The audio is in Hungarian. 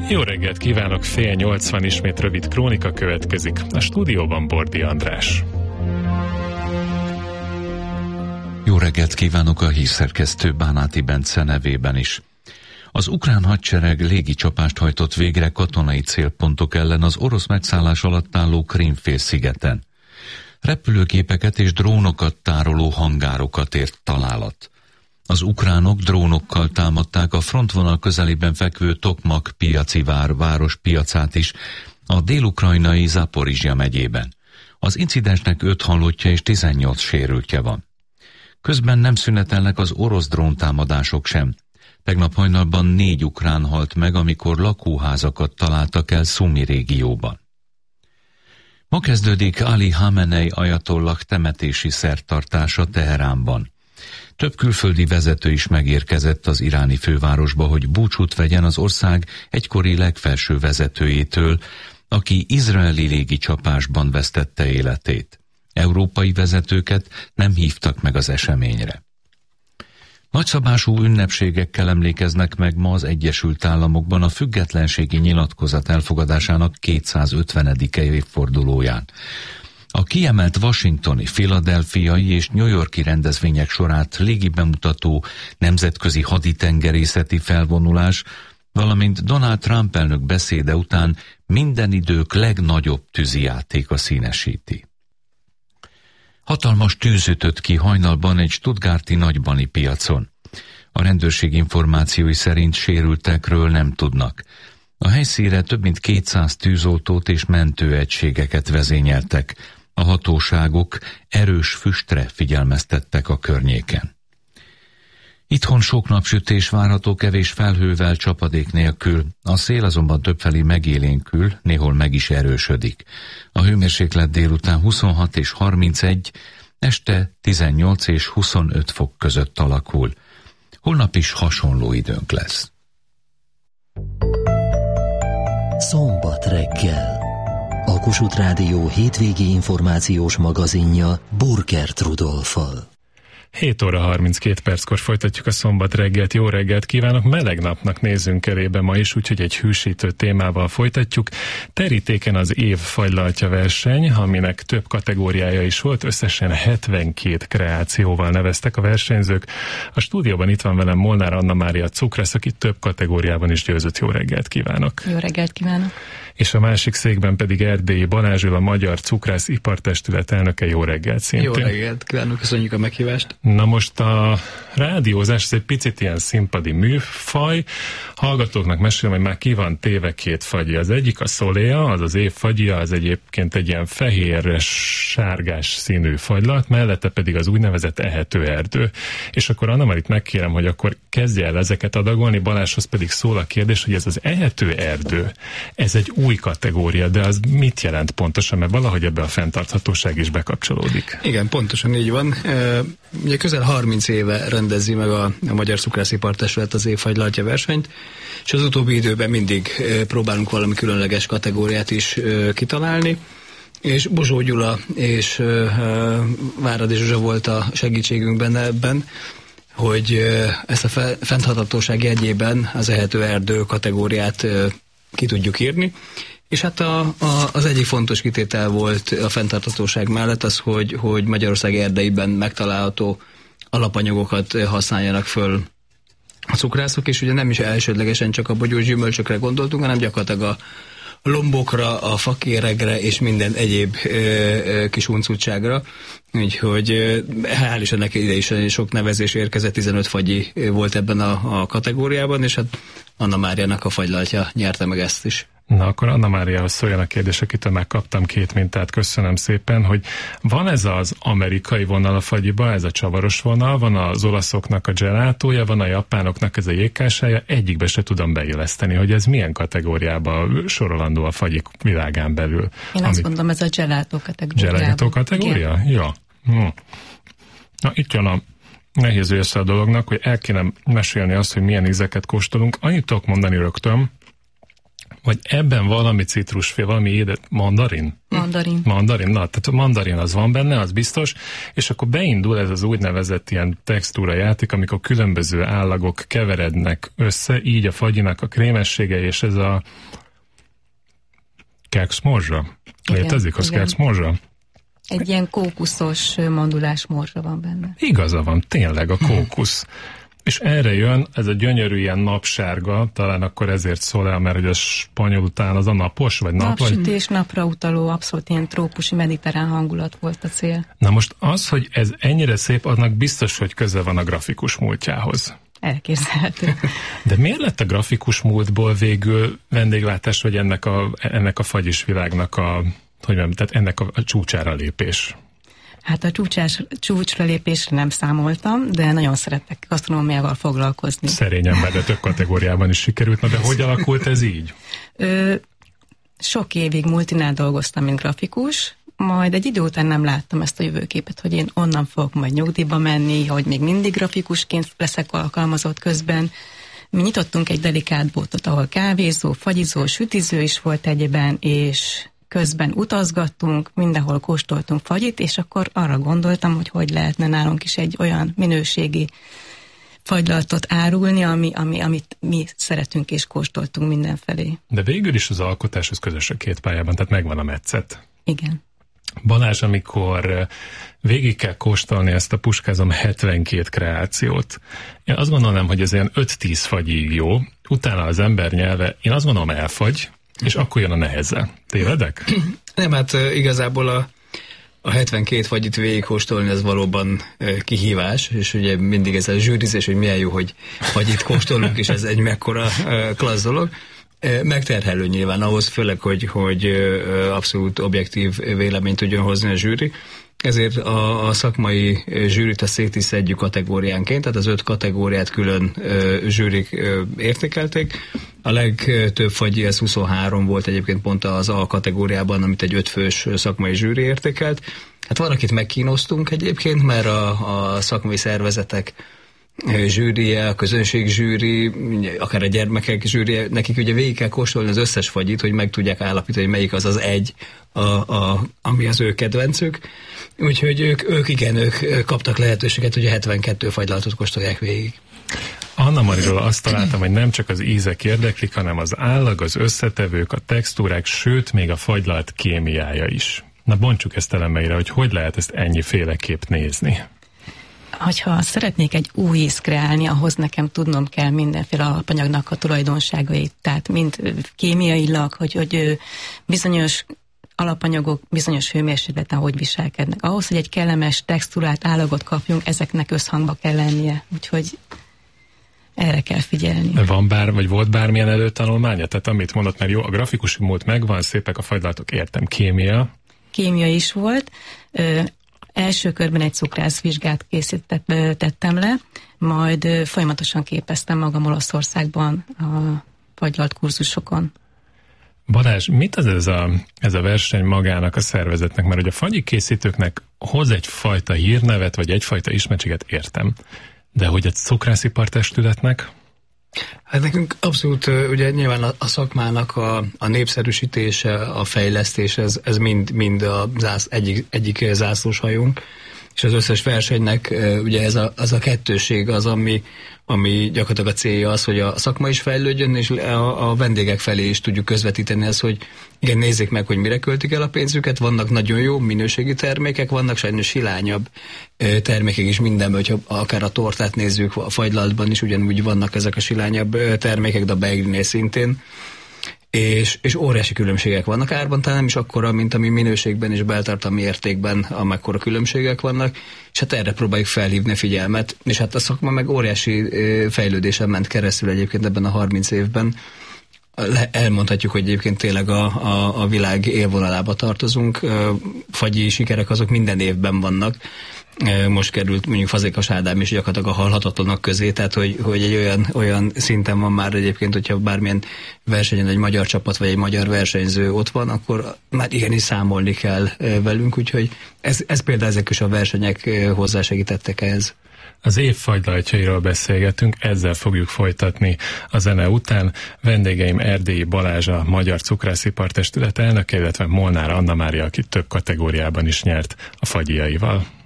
Jó reggelt kívánok, 7:80, ismét rövid krónika következik. A stúdióban Bordi András. Jó reggelt kívánok a hírszerkesztő Bánáti Bence nevében is. Az ukrán hadsereg légicsapást hajtott végre katonai célpontok ellen az orosz megszállás alatt álló Krím-félszigeten. Repülőgépeket és drónokat tároló hangárokat ért találat. Az ukránok drónokkal támadták a frontvonal közelében fekvő Tokmak piaci város piacát is, a dél-ukrajnai Zaporizsja megyében. Az incidensnek 5 halottja és 18 sérültje van. Közben nem szünetelnek az orosz dróntámadások sem. Tegnap hajnalban 4 ukrán halt meg, amikor lakóházakat találtak el Szumi régióban. Ma kezdődik Ali Hamenei ajatollah temetési szertartása Teheránban. Több külföldi vezető is megérkezett az iráni fővárosba, hogy búcsút vegyen az ország egykori legfelső vezetőjétől, aki izraeli légicsapásban vesztette életét. Európai vezetőket nem hívtak meg az eseményre. Nagyszabású ünnepségekkel emlékeznek meg ma az Egyesült Államokban a függetlenségi nyilatkozat elfogadásának 250. évfordulóján. A kiemelt washingtoni, philadelphiai és New Yorki rendezvények sorát légibemutató nemzetközi haditengerészeti felvonulás, valamint Donald Trump elnök beszéde után minden idők legnagyobb tűzijátéka színesíti. Hatalmas tűz ütött ki hajnalban egy stuttgarti nagybani piacon. A rendőrség információi szerint sérültekről nem tudnak. A helyszínre több mint 200 tűzoltót és mentőegységeket vezényeltek. A hatóságok erős füstre figyelmeztettek a környéken. Itthon sok napsütés várható, kevés felhővel, csapadék nélkül. A szél azonban többfelé megélénkül, néhol meg is erősödik. A hőmérséklet délután 26 és 31, este 18 és 25 fok között alakul. Holnap is hasonló időnk lesz. Szombat reggel. A Kossuth Rádió hétvégi információs magazinja Burkert Rudolffal. 7 óra 32 perckor folytatjuk a szombat reggelt. Jó reggelt kívánok! Meleg napnak nézzünk elébe ma is, úgyhogy egy hűsítő témával folytatjuk. Terítéken az év fagylaltja verseny, aminek több kategóriája is volt, összesen 72 kreációval neveztek a versenyzők. A stúdióban itt van velem Molnár Anna Mária cukrász, aki több kategóriában is győzött. Jó reggelt kívánok! Jó reggelt kívánok! És a másik székben pedig Erdélyi Balázs, a Magyar Cukrász Ipartestület elnöke. Jó reggelt szintén! Jó reggelt kívánok, köszönjük a meghívást! Na most a rádiózás, ez egy picit ilyen színpadi műfaj. Hallgatóknak mesélem, hogy már ki van téve 2 fagyi. Az egyik a Szoléa, az az év fagyja, az egyébként egy ilyen fehéres, sárgás színű fagylat, mellette pedig az úgynevezett ehető erdő. És akkor Anna Marit megkérem, hogy akkor kezdje el ezeket adagolni, Balázshoz pedig szól a kérdés, hogy ez az ehető erdő, ez egy új kategória, de az mit jelent pontosan, mert valahogy ebbe a fenntarthatóság is bekapcsolódik. Igen, pontosan így van. Ugye közel 30 éve rendezi meg a Magyar Cukrász Ipartestület az év fagylaltja versenyt, és az utóbbi időben mindig próbálunk valami különleges kategóriát is kitalálni, és Bozsó Gyula és Váradi Zsuzsa volt a segítségünkben ebben, hogy ezt a fenntarthatóság jegyében az ehető erdő kategóriát ki tudjuk írni. És hát az egyik fontos kitétel volt a fenntarthatóság mellett az, hogy Magyarország erdeiben megtalálható alapanyagokat használjanak föl a cukrászok, és ugye nem is elsődlegesen csak a bogyós gyümölcsökre gondoltunk, hanem gyakorlatilag a lombokra, a fakéregre és minden egyéb kis huncutságra. Úgyhogy hál' Istennek ide is sok nevezés érkezett, 15 fagyi volt ebben a kategóriában, és hát Anna Máriának a fagylaltja nyerte meg ezt is. Na akkor Anna Máriához szóljon a kérdés, akitől már kaptam 2 mintát, köszönöm szépen, hogy van ez az amerikai vonal a fagyiba, ez a csavaros vonal, van az olaszoknak a gelatója, van a japánoknak ez a jégkásája, egyikbe se tudom beilleszteni, hogy ez milyen kategóriába sorolandó a fagyik világán belül. Én azt mondom, ez a gelátó kategória. Gelátó kategória? Ja. Na itt jön a nehéz része a dolognak, hogy el kéne mesélni azt, hogy milyen ízeket kóstolunk. Annyit tudok mondani rögtön, vagy ebben valami citrusféle, valami édes, mandarin? Mandarin, na, tehát a mandarin az van benne, az biztos, és akkor beindul ez az úgynevezett ilyen textúra játék, amikor különböző állagok keverednek össze, így a fagyinak a krémessége, és ez a kekszmorzsa. Létezik az kekszmorzsa? Egy ilyen kókuszos mandulás morzsa van benne. Igaza van, tényleg a kókusz. És erre jön ez a gyönyörű ilyen napsárga, talán akkor ezért szól el, mert hogy a spanyol után az a napos, vagy nap? Napsütés, napra utaló, abszolút ilyen trópusi mediterrán hangulat volt a cél. Na most az, hogy ez ennyire szép, annak biztos, hogy köze van a grafikus múltjához. Elképzelhető. De miért lett a grafikus múltból végül vendéglátás, vagy ennek a fagyis világnak tehát ennek a csúcsára lépés? Hát a csúcsra lépésre nem számoltam, de nagyon szeretek gasztronómiával foglalkozni. Szerény ember, de több kategóriában is sikerült. Na de hogy alakult ez így? Sok évig multinál dolgoztam, mint grafikus, majd egy idő után nem láttam ezt a jövőképet, hogy én onnan fogok majd nyugdíjba menni, hogy még mindig grafikusként leszek alkalmazott közben. Mi nyitottunk egy delikát boltot, ahol kávézó, fagyizó, sütiző is volt egyben, és közben utazgattunk, mindenhol kóstoltunk fagyit, és akkor arra gondoltam, hogy lehetne nálunk is egy olyan minőségi fagylaltot árulni, amit mi szeretünk és kóstoltunk mindenfelé. De végül is az alkotás az közös a két pályában, tehát megvan a metszet. Igen. Balázs, amikor végig kell kóstolni ezt a Puskázom 72 kreációt, én azt gondolom, hogy ez ilyen 5-10 fagyig jó, utána az ember nyelve, én azt gondolom elfagy, és akkor jön a neheze. Tévedek? Nem, hát igazából a 72 fagyit végigkóstolni, ez valóban kihívás, és ugye mindig ez a zsűrizés, hogy milyen jó, hogy fagyit kóstolunk, és ez egy mekkora klassz dolog. Megterhelő nyilván ahhoz, főleg, hogy abszolút objektív véleményt tudjon hozni a zsűri. Ezért a szakmai zsűrit szétiszedjük kategóriánként, tehát az 5 kategóriát külön zsűrik értékelték. A legtöbb fagyi, ez 23 volt egyébként pont az A kategóriában, amit egy 5 fős szakmai zsűri értékelt. Hát van, akit megkínoztunk egyébként, mert a szakmai szervezetek zsűrie, a közönség zsűri, akár a gyermekek zsűrie, nekik ugye végig kell kóstolni az összes fagyit, hogy meg tudják állapítani, hogy melyik az az egy, ami az ő kedvencük. Úgyhogy ők kaptak lehetőséget, hogy a 72 fagylaltot kóstolják végig. Anna Mariról azt találtam, hogy nem csak az ízek érdeklik, hanem az állag, az összetevők, a textúrák, sőt, még a fagylalt kémiája is. Na bontsuk ezt elemeire, hogy lehet ezt ennyiféleképp nézni. Hogyha szeretnék egy új ízt kreálni, ahhoz nekem tudnom kell mindenféle alapanyagnak a tulajdonságait, tehát mind kémiailag, hogy bizonyos alapanyagok bizonyos hőmérsékleten hogy viselkednek. Ahhoz, hogy egy kellemes textúrát, állagot kapjunk, ezeknek összhangba kell lennie. Úgyhogy erre kell figyelni. Volt bármilyen előtanulmánya? Tehát amit mondott, mert jó, a grafikus múlt megvan, szépek a fagylaltok, értem, kémia. Kémia is volt. Első körben egy cukrászvizsgát tettem le, majd folyamatosan képeztem magam Olaszországban a fagylalt kurzusokon. Balázs, mit az ez a verseny magának a szervezetnek? Mert hogy a fagyi készítőknek hoz egyfajta hírnevet, vagy egyfajta ismertséget, értem. De hogy a cukrászipartestületnek? Hát nekünk abszolút, ugye nyilván a szakmának a népszerűsítése, a fejlesztés, ez mind egyik zászlós hajunk, és az összes versenynek ugye az a kettőség az, ami gyakorlatilag a célja az, hogy a szakma is fejlődjön, és a vendégek felé is tudjuk közvetíteni ezt, hogy igen, nézzék meg, hogy mire költik el a pénzüket, vannak nagyon jó minőségi termékek, vannak sajnos hilányabb termékek is mindenben, hogyha akár a tortát nézzük, a fagylaltban is ugyanúgy vannak ezek a silányabb termékek, de a beiglinél szintén. És óriási különbségek vannak árban, talán nem is akkora, mint ami minőségben és beltartalmi értékben amekkora különbségek vannak, és hát erre próbáljuk felhívni figyelmet, és hát a szakma meg óriási fejlődésen ment keresztül egyébként ebben a 30 évben. Elmondhatjuk, hogy egyébként tényleg a világ élvonalába tartozunk, fagyi sikerek azok minden évben vannak, most került mondjuk Fazekas Ádám is gyakorlatilag a halhatatlanak közé, tehát hogy egy olyan szinten van már egyébként, hogyha bármilyen versenyen egy magyar csapat vagy egy magyar versenyző ott van, akkor már igenis számolni kell velünk, úgyhogy ez például ezek is a versenyek hozzásegítettek ehhez. Az év fagylaltjairól beszélgetünk, ezzel fogjuk folytatni a zene után. Vendégeim Erdélyi Balázs, a Magyar Cukrászipar Testület elnöke, illetve Molnár Anna Mária, aki több kategóriában is nyert a fagyjaival.